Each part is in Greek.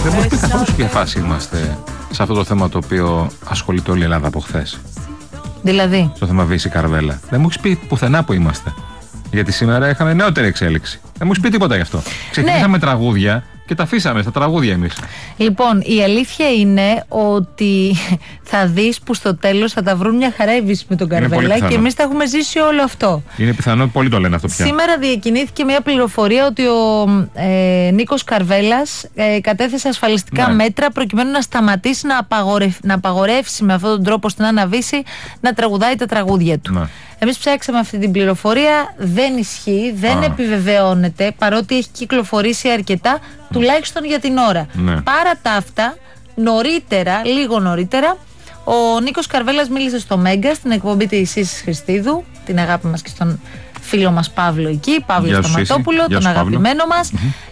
Δεν μου πείτε καθόλου σε ποια φάση είμαστε σε αυτό το θέμα το οποίο ασχολείται όλη η Ελλάδα από χθες. Δηλαδή. Στο θέμα Βύση Καρβέλα. Δεν μου έχεις πει πουθενά που είμαστε. Γιατί σήμερα είχαμε νεότερη εξέλιξη. Δεν μου έχεις πει τίποτα γι' αυτό. Ξεκινήσαμε τραγούδια και τα αφήσαμε στα τραγούδια εμείς. Λοιπόν, η αλήθεια είναι ότι θα δεις που στο τέλος θα τα βρουν μια χαρά η Βύση με τον Καρβέλα και εμείς τα έχουμε ζήσει όλο αυτό. Είναι πιθανό, πολλοί το λένε αυτό πια. Σήμερα διακινήθηκε μια πληροφορία ότι ο Νίκος Καρβέλας κατέθεσε ασφαλιστικά μέτρα προκειμένου να σταματήσει να απαγορεύσει με αυτόν τον τρόπο στην Άννα Βύση να τραγουδάει τα τραγούδια του. Ναι. Εμείς ψάξαμε αυτή την πληροφορία, δεν ισχύει, δεν επιβεβαιώνεται, παρότι έχει κυκλοφορήσει αρκετά, τουλάχιστον για την ώρα. Ναι. Παρά τα αυτά, λίγο νωρίτερα, ο Νίκος Καρβέλας μίλησε στο Μέγκα, στην εκπομπή της Ίσης Χριστίδου, την αγάπη μας και στον φίλο μας Παύλο εκεί, Παύλο Σταματόπουλο, τον αγαπημένο μας,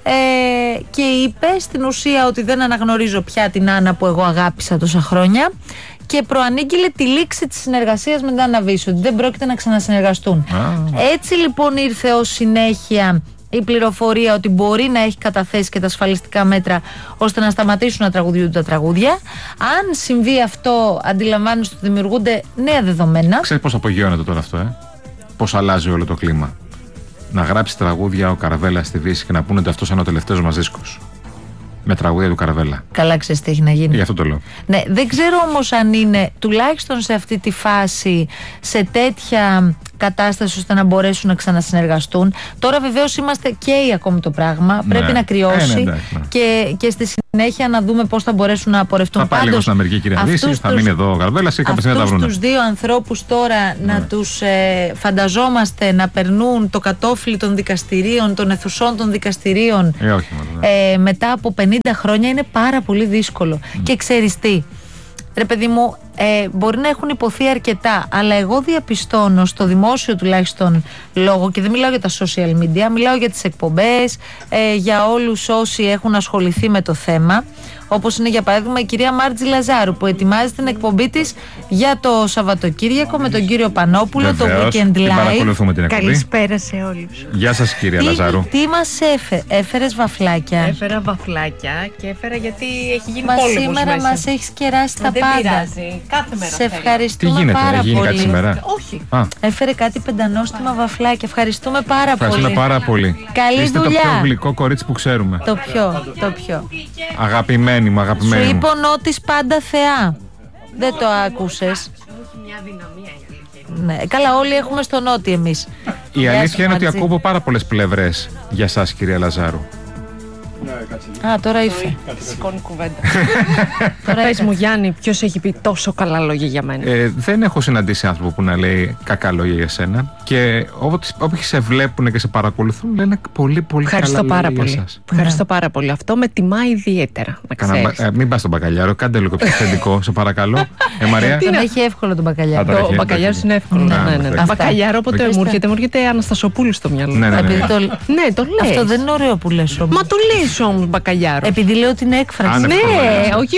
και είπε στην ουσία ότι δεν αναγνωρίζω πια την Άννα που εγώ αγάπησα τόσα χρόνια, και προανήγγειλε τη λήξη της συνεργασίας με την Άννα Βύση, ότι δεν πρόκειται να ξανασυνεργαστούν. Έτσι λοιπόν ήρθε ως συνέχεια η πληροφορία ότι μπορεί να έχει καταθέσει και τα ασφαλιστικά μέτρα ώστε να σταματήσουν να τραγουδιούνται τα τραγούδια. Αν συμβεί αυτό, αντιλαμβάνεστε ότι δημιουργούνται νέα δεδομένα. Ξέρεις πώς απογειώνεται τώρα αυτό, πώς αλλάζει όλο το κλίμα. Να γράψει τραγούδια ο Καρβέλας στη Βύση και να πούνε ότι αυτός είναι ο τελευταίος μας δίσκος. Με τραγούδια του Καρβέλα. Καλά, ξέρεις τι έχει να γίνει. Γι' αυτό το λέω. Ναι, δεν ξέρω όμως αν είναι τουλάχιστον σε αυτή τη φάση, σε τέτοια κατάσταση ώστε να μπορέσουν να ξανασυνεργαστούν. Τώρα βεβαίως είμαστε καίοι ακόμη το πράγμα. Πρέπει να κρυώσει και στη συνέχεια να δούμε πώς θα μπορέσουν να απορρευτούν. Θα πάει λίγο στην Αμερική, κυρία Βύση, θα μείνει εδώ ο Καρβέλας ή κάποια στιγμή θα τα βρουν. Τους δύο ανθρώπους τώρα να τους φανταζόμαστε να περνούν το κατόφλι των δικαστηρίων, των αιθουσών των δικαστηρίων μετά από 50 χρόνια είναι πάρα πολύ δύσκολο. Και ξέρεις τι, ρε παιδί μου, μπορεί να έχουν υποθεί αρκετά, αλλά εγώ διαπιστώνω στο δημόσιο τουλάχιστον λόγο, και δεν μιλάω για τα social media, μιλάω για τις εκπομπές, για όλους όσοι έχουν ασχοληθεί με το θέμα, όπως είναι για παράδειγμα η κυρία Μάρτζη Λαζάρου που ετοιμάζει την εκπομπή της για το Σαββατοκύριακο με τον κύριο Πανόπουλο. Βεβαίως, το Weekend Live. Παρακολουθούμε την εκπομπή. Καλησπέρα σε όλους. Γεια σας κυρία Λαζάρου. Τι μας έφερες βαφλάκια? Έφερα βαφλάκια και έφερα γιατί έχει γίνει πόλεμος σήμερα μέσα. Μας έχεις κεράσει τα Δεν πάντα. Πειράζει. Κάθε μέρα Σε ευχαριστούμε τι γίνεται, πάρα γίνει πολύ. κάτι σήμερα? Όχι. Έφερε κάτι πεντανόστιμα βαφλάκια. Ευχαριστούμε πάρα Ευχαριστούμε πάρα πολύ. Καλή Είστε δουλειά. το πιο γλυκό κορίτσι που ξέρουμε. Το πιο. Αγαπημένη μου, αγαπημένη Σου μου. είπε ο Νότης πάντα θεά. Δεν το άκουσες? Μια δυναμία η αλήθεια. Ναι, καλά, όλοι έχουμε στο Νότι εμείς. Η αλήθεια είναι ότι ακούω από πάρα πολλές πλευρές για σας, κυρία Λαζάρου. Α, τώρα ήρθε. Σηκώνει κουβέντα. Πες μου, Γιάννη, ποιος έχει πει τόσο καλά λόγια για μένα? Δεν έχω συναντήσει άνθρωπο που να λέει κακά λόγια για σένα. Και όποιοι σε βλέπουν και σε παρακολουθούν λένε πολύ καλά λόγια για σας. Ευχαριστώ πάρα πολύ. Αυτό με τιμά ιδιαίτερα. Μην πας στον μπακαλιάρο, κάντε λίγο πιο αυθεντικό, σε παρακαλώ. Μαρία. Τον έχει εύκολο τον μπακαλιάρο. Ο μπακαλιάρος είναι εύκολο. Ναι. Μπακαλιάρο, όποτε μου έρχεται Αναστασοπούλου στο μυαλό. Ναι, το λες. Αυτό δεν είναι ωραίο που λες όμως. Μα το λες όμως, μπακαλιάρο. Επειδή λέω την έκφραση. Ναι, όχι.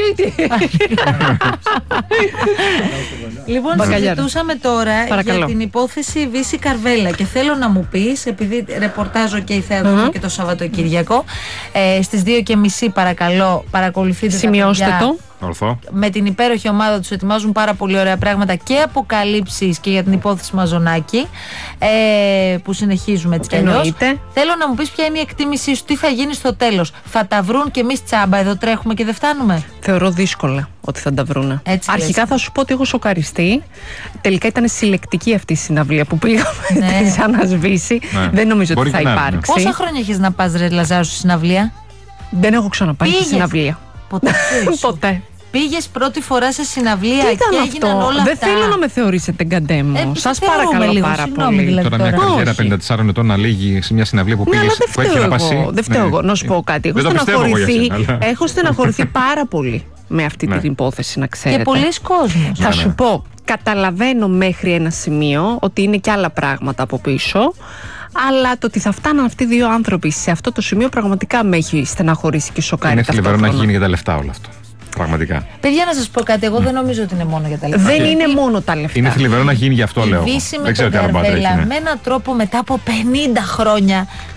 Λοιπόν, συζητούσαμε τώρα για την υπόθεση Βύση Καρβέλα και θέλω να μου πεις, επειδή ρεπορτάζω και η Θεατρική και το Σαββατοκύριακο, στις 2:30 παρακαλώ παρακολουθείτε. Σημειώστε το. Ορθό. Με την υπέροχη ομάδα τους ετοιμάζουν πάρα πολύ ωραία πράγματα και αποκαλύψεις και για την υπόθεση Μαζονάκη, που συνεχίζουμε έτσι κι αλλιώς. Θέλω να μου πεις ποια είναι η εκτίμησή σου, τι θα γίνει στο τέλος. Θα τα βρουν και εμείς τσάμπα εδώ τρέχουμε και δεν φτάνουμε? Θεωρώ δύσκολα ότι θα τα βρούνε. Αρχικά θα σου πω ότι έχω σοκαριστεί. Τελικά ήταν συλλεκτική αυτή η συναυλία που πήγαμε της Άννας Βύση. Δεν νομίζω ότι θα υπάρξει. Πόσα χρόνια έχεις να πας, ρε Λαζάρου, στη συναυλία? Δεν έχω ξαναπάει στη συναυλία. Ποτέ. Πήγες πρώτη φορά σε συναυλία και έγιναν όλα αυτά? Δεν θέλω να με θεωρήσετε γκαντέμο. Σας παρακαλώ πάρα πολύ. Δηλαδή, τώρα μια καριέρα 54 ετών να λύγει σε μια συναυλία που πήγες, που έχει να πασί. Δεν φταίω εγώ. Να σου πω κάτι. Έχω στεναχωρηθεί πάρα πολύ με αυτή την υπόθεση, να ξέρετε. Και πολλοί κόσμος. Θα σου πω, καταλαβαίνω μέχρι ένα σημείο ότι είναι και άλλα πράγματα από πίσω. Αλλά το ότι θα φτάναν αυτοί οι δύο άνθρωποι σε αυτό το σημείο πραγματικά με έχει στεναχωρήσει και σοκάρει. Είναι θλιβερό να γίνει για τα λεφτά όλο αυτό. Πραγματικά. Παιδιά, να σας πω κάτι. Εγώ δεν νομίζω ότι είναι μόνο για τα λεφτά. Δεν είναι μόνο τα λεφτά. Είναι θλιβερό να γίνει γι' αυτό, λέω. Δεν ξέρω τι άλλο μπάτρα έχει. Με έναν τρόπο μετά από 50 χρόνια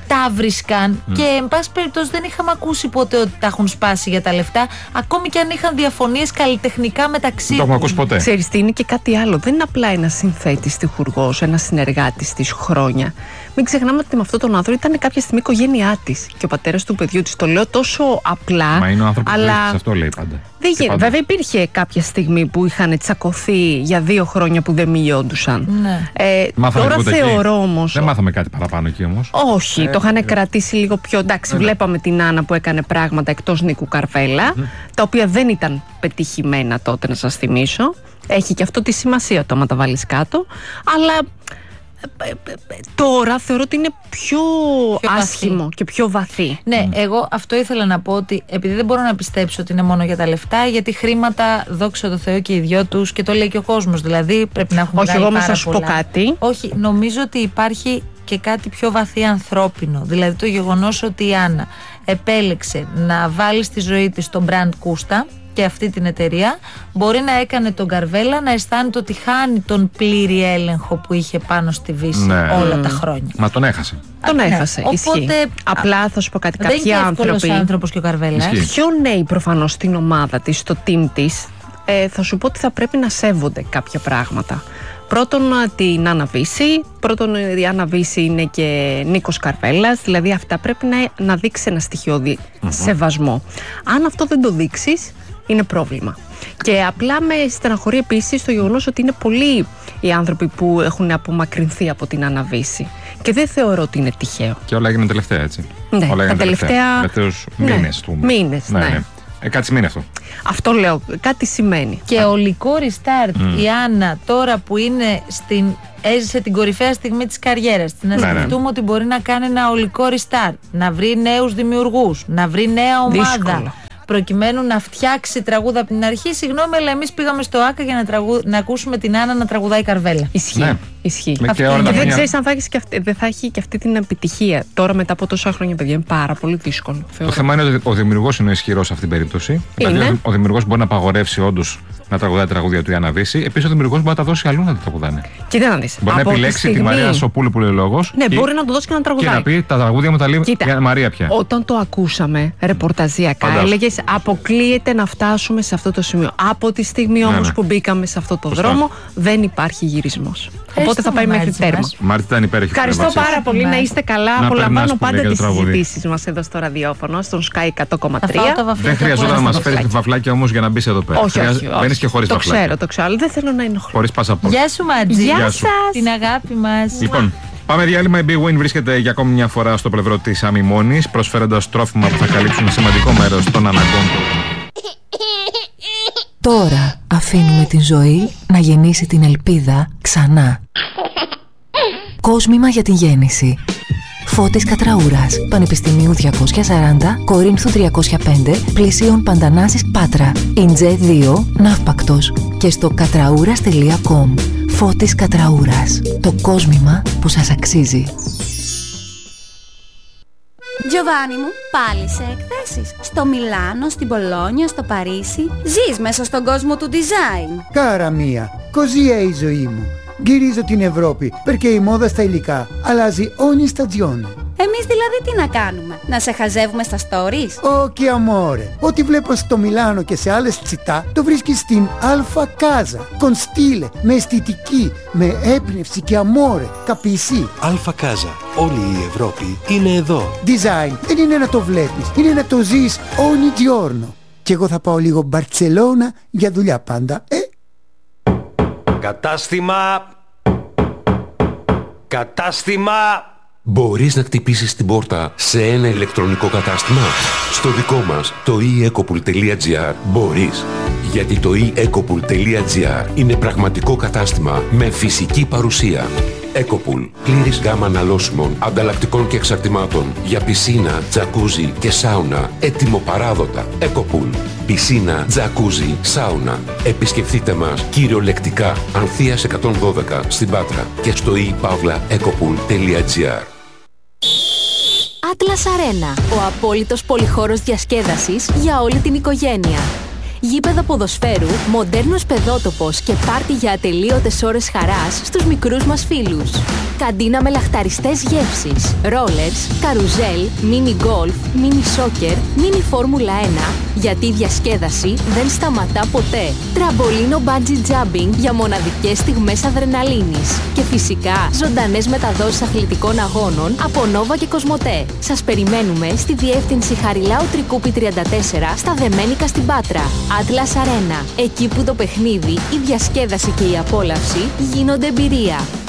τα βρίσκαν και εν πάση περιπτώσει δεν είχαμε ακούσει ποτέ ότι τα έχουν σπάσει για τα λεφτά, ακόμη και αν είχαν διαφωνίες καλλιτεχνικά μεταξύ τους. Το έχουμε ακούσει ποτέ. Ξέρεις τι, είναι και κάτι άλλο. Δεν είναι απλά ένας συνθέτης τυχουργός, ένας συνεργάτης της χρόνια. Μην ξεχνάμε ότι με αυτόν τον άνθρωπο ήταν κάποια στιγμή η οικογένειά της και ο πατέρας του παιδιού της. Το λέω τόσο απλά. Μα είναι ο άνθρωπος αλλά... που αυτό λέει πάντα. Βέβαια υπήρχε κάποια στιγμή που είχαν τσακωθεί για 2 χρόνια που δεν μιλιόντουσαν. Ναι. Τώρα θεωρώ όμως. Δεν μάθαμε κάτι παραπάνω εκεί όμως. Όχι, το είχαν κρατήσει λίγο πιο. Εντάξει, βλέπαμε την Άννα που έκανε πράγματα εκτός Νίκου Καρβέλα, τα οποία δεν ήταν πετυχημένα τότε, να σας θυμίσω. Έχει και αυτό τη σημασία το άμα τα βάλεις κάτω. Αλλά τώρα θεωρώ ότι είναι πιο άσχημο και πιο βαθύ. Ναι, εγώ αυτό ήθελα να πω, ότι επειδή δεν μπορώ να πιστέψω ότι είναι μόνο για τα λεφτά, γιατί χρήματα, δόξα τω Θεώ, και οι δυο τους, και το λέει και ο κόσμος, δηλαδή πρέπει να έχουν Όχι, εγώ όμως θα σου πολλά. πω κάτι. Όχι, νομίζω ότι υπάρχει και κάτι πιο βαθύ ανθρώπινο. Δηλαδή το γεγονός ότι η Άννα επέλεξε να βάλει στη ζωή της τον brand Κούστα και αυτή την εταιρεία, μπορεί να έκανε τον Καρβέλα να αισθάνεται ότι χάνει τον πλήρη έλεγχο που είχε πάνω στη Βύση όλα τα χρόνια. Μα τον έχασε. Τον έχασε. Οπότε, ισχύει. Απλά θα σου πω κάτι. Κάποιοι άνθρωποι. Δεν είναι άνθρωπος και ο Καρβέλας. Πιο νέοι προφανώς στην ομάδα της, στο team της, θα σου πω ότι θα πρέπει να σέβονται κάποια πράγματα. Πρώτον, την Άννα Βύση. Πρώτον, η Άννα Βύση είναι και Νίκος Καρβέλας. Δηλαδή, αυτά πρέπει να δείξει ένα στοιχειώδη σεβασμό. Αν αυτό δεν το δείξεις, είναι πρόβλημα. Και απλά με στεναχωρεί επίσης το γεγονός ότι είναι πολλοί οι άνθρωποι που έχουν απομακρυνθεί από την Άννα Βύση. Και δεν θεωρώ ότι είναι τυχαίο. Και όλα έγιναν τελευταία, έτσι. Ναι, όλα τα τελευταίους μήνες. Μήνες, ναι. Κάτι σημαίνει αυτό. Αυτό λέω, κάτι σημαίνει. Και ολικό restart η Άννα τώρα που είναι έζησε την κορυφαία στιγμή της καριέρας της, να σκεφτούμε ότι μπορεί να κάνει ένα ολικό restart, να βρει νέους δημιουργούς, να βρει νέα ομάδα. Δύσκολο. Προκειμένου να φτιάξει τραγούδα από την αρχή. Συγγνώμη, αλλά εμείς πήγαμε στο ΆΚΑ για να ακούσουμε την Άννα να τραγουδάει Καρβέλα. Ισχύει. Ναι. Ισχύει. Και δεν ξέρεις αν δεν θα έχει και αυτή την επιτυχία. Τώρα, μετά από τόσα χρόνια, παιδιά, είναι πάρα πολύ δύσκολο. Το θέμα είναι ότι ο δημιουργός είναι ο ισχυρός σε αυτήν την περίπτωση. Δηλαδή, ο δημιουργός μπορεί να απαγορεύσει όντως να τραγουδάει τραγούδια του η Άννα Βύση. Επίσης, ο δημιουργός μπορεί να τα δώσει αλλού να τα τραγουδάνε. Κοίτα να δεις. Μπορεί να επιλέξει τη Μαρία Σοπούλου που λέει λόγος. Ναι, μπορεί να το δώσει και να τραγουδάει. Και να πει τα τραγούδια μου τα λέει η Μαρία πια. Όταν το ακούσαμε ρεπορταζιακά, έλεγες αποκλείεται να φτάσουμε σε αυτό το σημείο. Από τη στιγμή όμως που μπήκαμε σε αυτό το δρόμο, δεν υπάρχει γυρισμός. Οπότε θα πάει μέχρι τέρμα. Μάρτη ήταν υπέροχη. Ευχαριστώ πάρα πολύ. Να είστε καλά. Απολαμβάνω πάντα τις συζητήσεις μας εδώ στο ραδιόφωνο, στον Sky 100,3. Δεν χρειαζόταν να μας φέρεις βαφλάκια όμως για να μπεις εδώ πέρα. Όχι. Μπαίνεις και χωρίς βαφλάκια. Το ξέρω. Δεν θέλω να ενοχλώ. Χωρίς πασαπόρτ. Γεια σου, Ματζή. Γεια σας. Την αγάπη μας. Λοιπόν, πάμε διάλειμμα. Η Big Win βρίσκεται για ακόμη μια φορά στο πλευρό της αμιμόνης, προσφέροντας τρόφιμα που θα καλύψουν σημαντικό μέρος των αναγκών του. Τώρα αφήνουμε την ζωή να γεννήσει την ελπίδα ξανά. Κόσμημα για την γέννηση. Φώτης Κατραούρας, Πανεπιστημίου 240, Κορίνθου 305, πλησίων Παντανάσης Πάτρα, Ιντζέ 2, Ναύπακτος και στο κατραούρας.com. Φώτης Κατραούρας, το κόσμημα που σας αξίζει. Giovanni μου, πάλι σε εκθέσεις. Στο Μιλάνο, στην Πολόνια, στο Παρίσι. Ζεις μέσα στον κόσμο του design. Cara mia, così è η ζωή μου. Γυρίζω την Ευρώπη, perché η μόδα στα υλικά αλλάζει ogni stagione. Εμείς δηλαδή τι να κάνουμε, να σε χαζεύουμε στα stories? Όχι amore, ό,τι βλέπω στο Μιλάνο και σε άλλες τσιτά το βρίσκεις στην Alfa Casa. Con stile, με αισθητική, με έμπνευση και amore, capisci? Alfa Casa, όλη η Ευρώπη είναι εδώ. Design δεν είναι να το βλέπεις, είναι να το ζεις ogni giorno. Και εγώ θα πάω λίγο Μπαρτσελώνα για δουλειά πάντα, Κατάστημα! Μπορείς να χτυπήσεις την πόρτα σε ένα ηλεκτρονικό κατάστημα? Στο δικό μας, το eEcopool.gr, μπορείς. Γιατί το eEcopool.gr είναι πραγματικό κατάστημα με φυσική παρουσία. Ecopool, πλήρης γάμα αναλώσιμων, ανταλλακτικών και εξαρτημάτων για πισίνα, τζακούζι και σάουνα, έτοιμο παράδοτα. Ecopool, πισίνα, τζακούζι, σάουνα. Επισκεφτείτε μας κυριολεκτικά Ανθείας 112 στην Πάτρα και στο ePavlaEcopool.gr. Atlas Arena, ο απόλυτος πολυχώρος διασκέδασης για όλη την οικογένεια. γήπεδα ποδοσφαίρου, μοντέρνος παιδότοπος και πάρτι για ατελείωτες ώρες χαράς στους μικρούς μας φίλους. Καντίνα με λαχταριστές γεύσεις, ρόλερς, καρουζέλ, μίνι γκολφ, μίνι σόκερ, μίνι φόρμουλα 1, γιατί η διασκέδαση δεν σταματά ποτέ. Τραμπολίνο bungee jumping για μοναδικές στιγμές αδρεναλίνης. Και φυσικά ζωντανές μεταδόσεις αθλητικών αγώνων από Νόβα και Κοσμοτέ. Σας περιμένουμε στη διεύθυνση Χαριλάου Τρικούπη 34 στα Δεμένικα στην Πάτρα. Atlas Arena. Εκεί που το παιχνίδι, η διασκέδαση και η απόλαυση γίνονται εμπειρία.